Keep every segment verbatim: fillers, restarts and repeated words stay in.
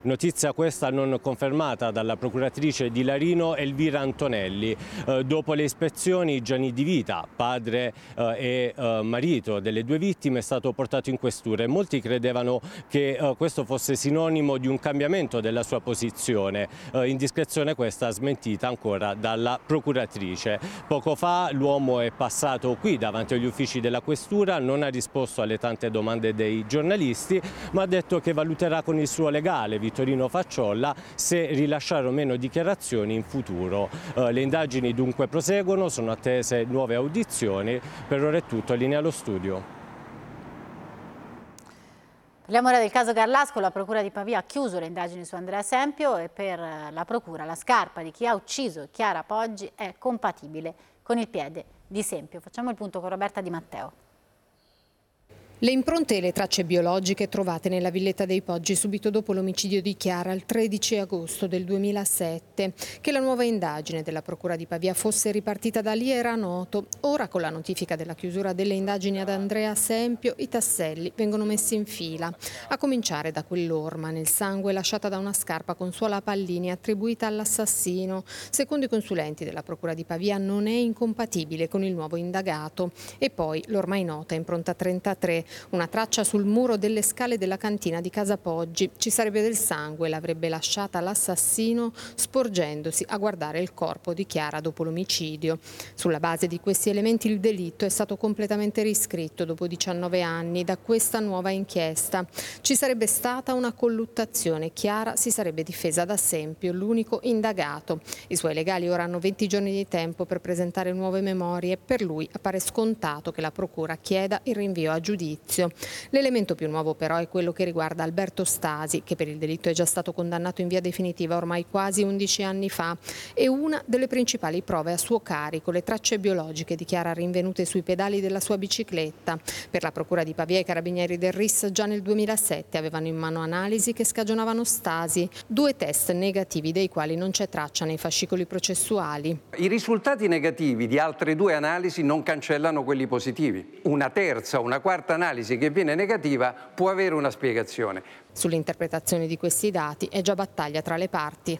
Notizia questa non confermata dalla procuratrice di Larino Elvira Antonelli. Eh, dopo le ispezioni Gianni Di Vita, padre eh, e eh, marito delle due vittime, è stato portato in questura e molti credevano che eh, questo fosse sinonimo di un cambiamento della sua posizione. Eh, indiscrezione questa smentita ancora dalla procuratrice. Poco fa l'uomo è passato qui davanti agli uffici della questura, non ha risposto alle tante domande dei giornalisti, ma ha detto che valuterà con il suo legale Vittorino Facciolla se rilasciare o meno dichiarazioni in futuro. Eh, le indagini dunque proseguono, sono attese nuove audizioni. Per ora è tutto, linea allo studio. Parliamo ora del caso Garlasco. La procura di Pavia ha chiuso le indagini su Andrea Sempio e per la procura la scarpa di chi ha ucciso Chiara Poggi è compatibile con il piede di Sempio. Facciamo il punto con Roberta Di Matteo. Le impronte e le tracce biologiche trovate nella villetta dei Poggi subito dopo l'omicidio di Chiara il tredici agosto del duemilasette. Che la nuova indagine della Procura di Pavia fosse ripartita da lì era noto. Ora, con la notifica della chiusura delle indagini ad Andrea Sempio, i tasselli vengono messi in fila. A cominciare da quell'orma nel sangue lasciata da una scarpa con suola Pallini attribuita all'assassino. Secondo i consulenti della Procura di Pavia non è incompatibile con il nuovo indagato. E poi l'ormai nota impronta trentatré. Una traccia sul muro delle scale della cantina di Casa Poggi. Ci sarebbe del sangue, l'avrebbe lasciata l'assassino sporgendosi a guardare il corpo di Chiara dopo l'omicidio. Sulla base di questi elementi il delitto è stato completamente riscritto dopo diciannove anni da questa nuova inchiesta. Ci sarebbe stata una colluttazione. Chiara si sarebbe difesa da Sempio, l'unico indagato. I suoi legali ora hanno venti giorni di tempo per presentare nuove memorie. Per lui appare scontato che la procura chieda il rinvio a giudizio. L'elemento più nuovo però è quello che riguarda Alberto Stasi, che per il delitto è già stato condannato in via definitiva ormai quasi undici anni fa, e una delle principali prove a suo carico, le tracce biologiche di Chiara rinvenute sui pedali della sua bicicletta. Per la Procura di Pavia i carabinieri del R I S già nel duemilasette avevano in mano analisi che scagionavano Stasi, due test negativi dei quali non c'è traccia nei fascicoli processuali. I risultati negativi di altre due analisi non cancellano quelli positivi. Una terza o una quarta analisi che viene negativa può avere una spiegazione. Sull'interpretazione di questi dati è già battaglia tra le parti.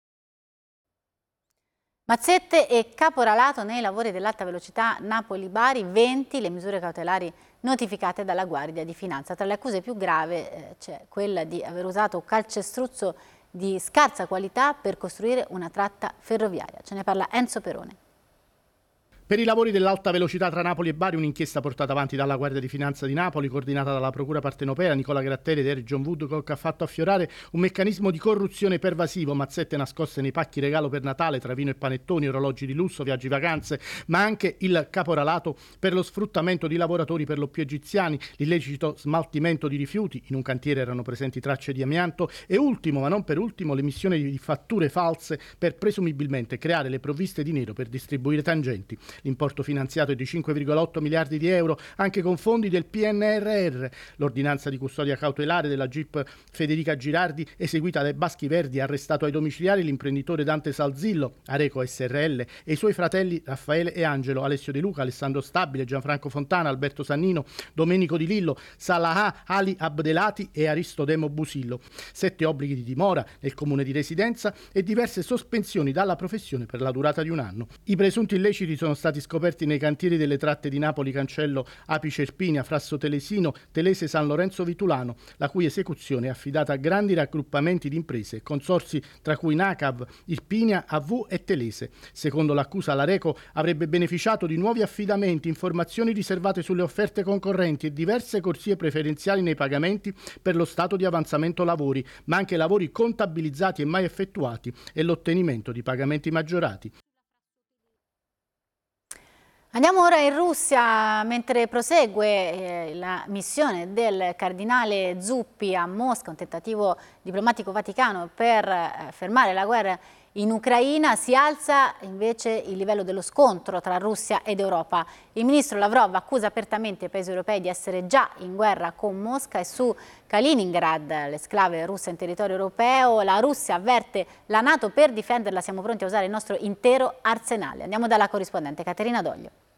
Mazzette e caporalato nei lavori dell'alta velocità Napoli-Bari, venti le misure cautelari notificate dalla Guardia di Finanza. Tra le accuse più gravi eh, c'è quella di aver usato calcestruzzo di scarsa qualità per costruire una tratta ferroviaria. Ce ne parla Enzo Perone. Per i lavori dell'alta velocità tra Napoli e Bari, un'inchiesta portata avanti dalla Guardia di Finanza di Napoli, coordinata dalla Procura Partenopea, Nicola Gratteri ed Eric John Woodcock, ha fatto affiorare un meccanismo di corruzione pervasivo, mazzette nascoste nei pacchi regalo per Natale tra vino e panettoni, orologi di lusso, viaggi vacanze, ma anche il caporalato per lo sfruttamento di lavoratori per lo più egiziani, l'illecito smaltimento di rifiuti, in un cantiere erano presenti tracce di amianto e ultimo, ma non per ultimo, l'emissione di fatture false per presumibilmente creare le provviste di nero per distribuire tangenti. L'importo finanziato è di cinque virgola otto miliardi di euro, anche con fondi del P N R R. L'ordinanza di custodia cautelare della G I P Federica Girardi, eseguita dai Baschi Verdi, ha arrestato ai domiciliari l'imprenditore Dante Salzillo, Areco S R L, e i suoi fratelli Raffaele e Angelo, Alessio De Luca, Alessandro Stabile, Gianfranco Fontana, Alberto Sannino, Domenico Di Lillo, Salah Ali Abdelati e Aristodemo Busillo. Sette obblighi di dimora nel comune di residenza e diverse sospensioni dalla professione per la durata di un anno. I presunti illeciti sono stati scoperti nei cantieri delle tratte di Napoli Cancello Apice Irpinia, Frasso Telesino, Telese San Lorenzo Vitulano, la cui esecuzione è affidata a grandi raggruppamenti di imprese e consorzi tra cui Nacav, Irpinia, A V e Telese. Secondo l'accusa, l'Areco avrebbe beneficiato di nuovi affidamenti, informazioni riservate sulle offerte concorrenti e diverse corsie preferenziali nei pagamenti per lo stato di avanzamento lavori, ma anche lavori contabilizzati e mai effettuati e l'ottenimento di pagamenti maggiorati. Andiamo ora in Russia, mentre prosegue eh, la missione del cardinale Zuppi a Mosca, un tentativo diplomatico vaticano per eh, fermare la guerra in Ucraina, si alza invece il livello dello scontro tra Russia ed Europa. Il ministro Lavrov accusa apertamente i paesi europei di essere già in guerra con Mosca e su Kaliningrad, l'esclave russa in territorio europeo, la Russia avverte la NATO: per difenderla siamo pronti a usare il nostro intero arsenale. Andiamo dalla corrispondente Caterina Doglio.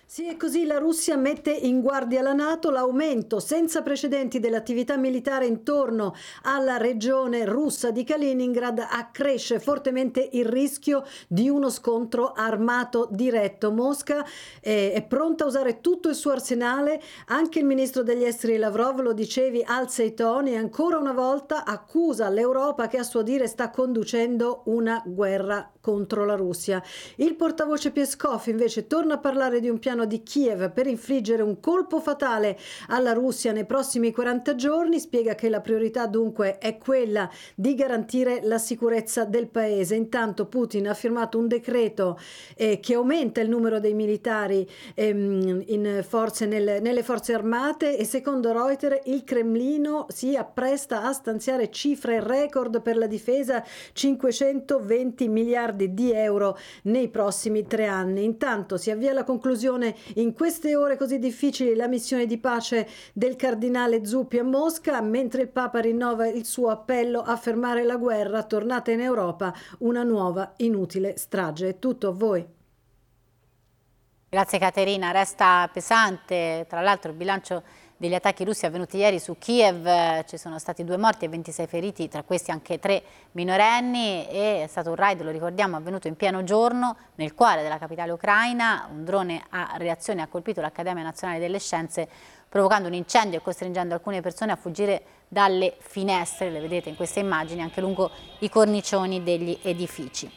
Sì, e così la Russia mette in guardia la NATO. L'aumento senza precedenti dell'attività militare intorno alla regione russa di Kaliningrad accresce fortemente il rischio di uno scontro armato diretto. Mosca è, è pronta a usare tutto il suo arsenale. Anche il ministro degli esteri Lavrov, lo dicevi, alza i toni e ancora una volta accusa l'Europa che a suo dire sta conducendo una guerra contro la Russia. Il portavoce Peskov invece torna a parlare di un piano di Kiev per infliggere un colpo fatale alla Russia nei prossimi quaranta giorni. Spiega che la priorità dunque è quella di garantire la sicurezza del paese. Intanto Putin ha firmato un decreto eh, che aumenta il numero dei militari ehm, in forze, nel, nelle forze armate, e secondo Reuters il Cremlino si appresta a stanziare cifre record per la difesa, cinquecentoventi miliardi di euro nei prossimi tre anni. Intanto si avvia la conclusione in queste ore così difficili la missione di pace del cardinale Zuppi a Mosca, mentre il Papa rinnova il suo appello a fermare la guerra. Tornata in Europa una nuova inutile strage. È tutto, a voi. Grazie Caterina, resta pesante tra l'altro il bilancio degli attacchi russi avvenuti ieri su Kiev. Ci sono stati due morti e ventisei feriti, tra questi anche tre minorenni, e è stato un raid, lo ricordiamo, avvenuto in pieno giorno nel cuore della capitale ucraina. Un drone a reazione ha colpito l'Accademia Nazionale delle Scienze, provocando un incendio e costringendo alcune persone a fuggire dalle finestre, le vedete in queste immagini, anche lungo i cornicioni degli edifici.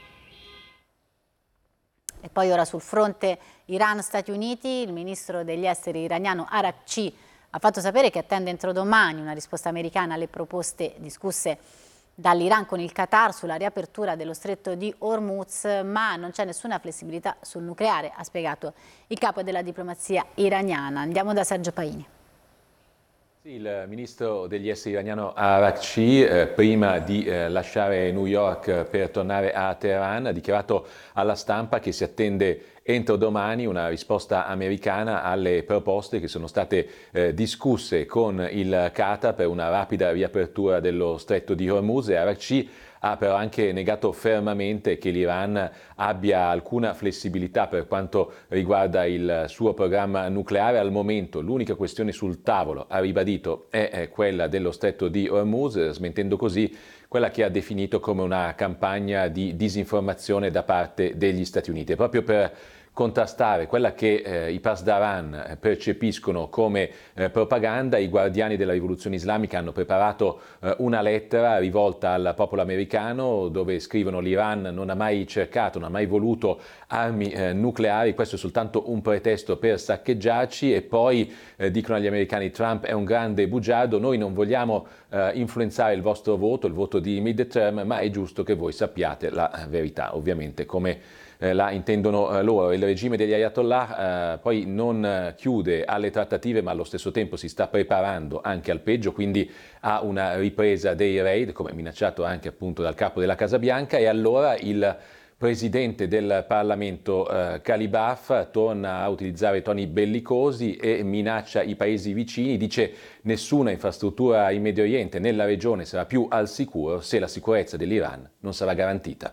E poi ora sul fronte Iran-Stati Uniti, il ministro degli esteri iraniano Araghchi ha fatto sapere che attende entro domani una risposta americana alle proposte discusse dall'Iran con il Qatar sulla riapertura dello stretto di Hormuz, ma non c'è nessuna flessibilità sul nucleare, ha spiegato il capo della diplomazia iraniana. Andiamo da Sergio Paini. Il ministro degli esteri iraniano Araghchi, eh, prima di eh, lasciare New York per tornare a Teheran, ha dichiarato alla stampa che si attende entro domani una risposta americana alle proposte che sono state eh, discusse con il Qatar per una rapida riapertura dello stretto di Hormuz. E Araghchi ha però anche negato fermamente che l'Iran abbia alcuna flessibilità per quanto riguarda il suo programma nucleare. Al momento l'unica questione sul tavolo, ha ribadito, è quella dello stretto di Hormuz, smentendo così quella che ha definito come una campagna di disinformazione da parte degli Stati Uniti. E proprio per contrastare quella che eh, i Pasdaran percepiscono come eh, propaganda, i guardiani della rivoluzione islamica hanno preparato eh, una lettera rivolta al popolo americano dove scrivono: l'Iran non ha mai cercato, non ha mai voluto armi eh, nucleari, questo è soltanto un pretesto per saccheggiarci. E poi eh, dicono agli americani: Trump è un grande bugiardo, noi non vogliamo eh, influenzare il vostro voto, il voto di midterm, ma è giusto che voi sappiate la verità, ovviamente come Eh, la intendono eh, loro. Il regime degli Ayatollah eh, poi non eh, chiude alle trattative, ma allo stesso tempo si sta preparando anche al peggio, quindi a una ripresa dei raid, come minacciato anche appunto dal capo della Casa Bianca. E allora il presidente del Parlamento eh, Kalibaf torna a utilizzare toni bellicosi e minaccia i paesi vicini. Dice: nessuna infrastruttura in Medio Oriente, nella regione, sarà più al sicuro se la sicurezza dell'Iran non sarà garantita.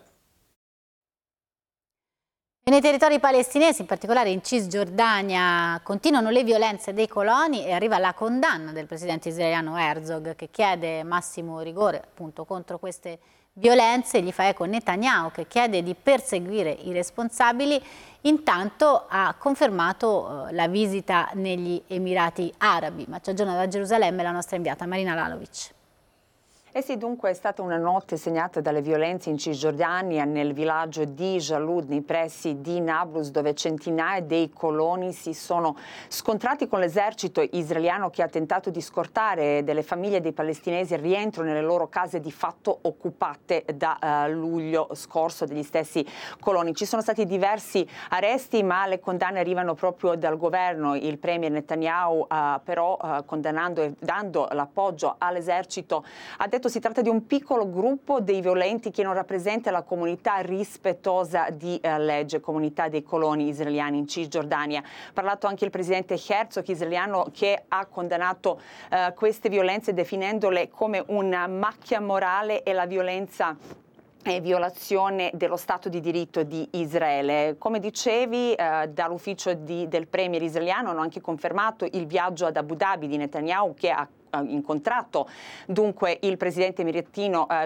E nei territori palestinesi, in particolare in Cisgiordania, continuano le violenze dei coloni e arriva la condanna del presidente israeliano Herzog, che chiede massimo rigore appunto contro queste violenze. Gli fa eco Netanyahu, che chiede di perseguire i responsabili. Intanto ha confermato eh, la visita negli Emirati Arabi. Ma ci aggiorna da Gerusalemme la nostra inviata Marina Lalovic. Eh sì, dunque è stata una notte segnata dalle violenze in Cisgiordania, nel villaggio di Jalud, nei pressi di Nablus, dove centinaia dei coloni si sono scontrati con l'esercito israeliano, che ha tentato di scortare delle famiglie dei palestinesi al rientro nelle loro case di fatto occupate da uh, luglio scorso degli stessi coloni. Ci sono stati diversi arresti, ma le condanne arrivano proprio dal governo. Il premier Netanyahu uh, però uh, condannando e dando l'appoggio all'esercito ha detto: si tratta di un piccolo gruppo dei violenti che non rappresenta la comunità rispettosa di eh, legge, comunità dei coloni israeliani in Cisgiordania. Ha parlato anche il presidente Herzog israeliano, che ha condannato eh, queste violenze definendole come una macchia morale e la violenza e violazione dello Stato di diritto di Israele. Come dicevi, eh, dall'ufficio di, del premier israeliano hanno anche confermato il viaggio ad Abu Dhabi di Netanyahu, che ha incontrato dunque il presidente emiratino eh,